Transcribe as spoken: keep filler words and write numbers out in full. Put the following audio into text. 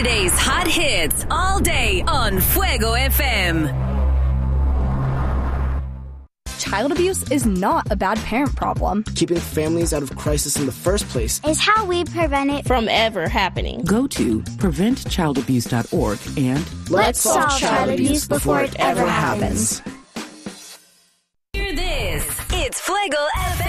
Saturday's hot hits all day on Fuego F M. Child abuse is not a bad parent problem. Keeping families out of crisis in the first place is how we prevent it from ever happening. Go to prevent child abuse dot org and let's solve child abuse before it ever happens. Hear this. It's Fuego F M.